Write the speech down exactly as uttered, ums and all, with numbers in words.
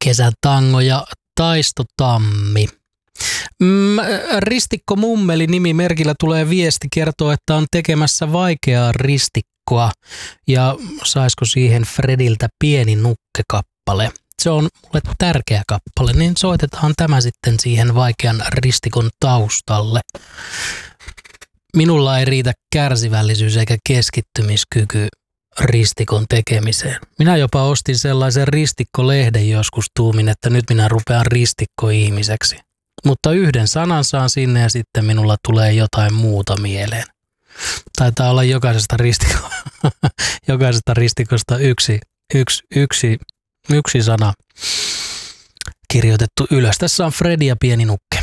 Kesätango ja Taistotammi. Mm, ristikko Mummeli nimimerkillä tulee viesti, kertoo, että on tekemässä vaikeaa ristikkoa ja saisiko siihen Frediltä pieni nukkekappale. Se on mulle tärkeä kappale, niin soitetaan tämä sitten siihen vaikean ristikon taustalle. Minulla ei riitä kärsivällisyys eikä keskittymiskyky ristikon tekemiseen. Minä jopa ostin sellaisen ristikkolehden joskus, tuumin, että nyt minä rupean ristikko-ihmiseksi. Mutta yhden sanan saan sinne ja sitten minulla tulee jotain muuta mieleen. Taitaa olla jokaisesta, ristiko, jokaisesta ristikosta yksi, yksi, yksi, yksi sana kirjoitettu ylös. Tässä on Fredi ja pieni nukke.